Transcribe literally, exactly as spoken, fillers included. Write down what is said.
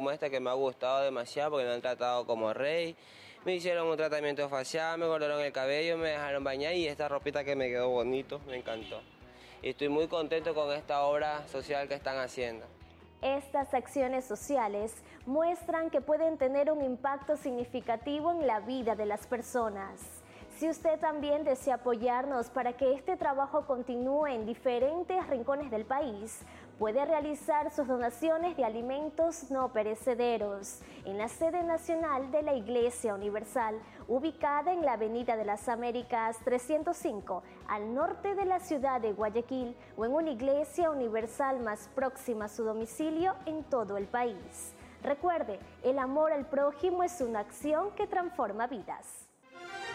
como esta que me ha gustado demasiado porque me han tratado como rey. Me hicieron un tratamiento facial, me cortaron el cabello, me dejaron bañar y esta ropita que me quedó bonito, me encantó. Y estoy muy contento con esta obra social que están haciendo. Estas acciones sociales muestran que pueden tener un impacto significativo en la vida de las personas. Si usted también desea apoyarnos para que este trabajo continúe en diferentes rincones del país, puede realizar sus donaciones de alimentos no perecederos en la sede nacional de la Iglesia Universal, ubicada en la Avenida de las Américas trescientos cinco, al norte de la ciudad de Guayaquil, o en una iglesia universal más próxima a su domicilio en todo el país. Recuerde, el amor al prójimo es una acción que transforma vidas.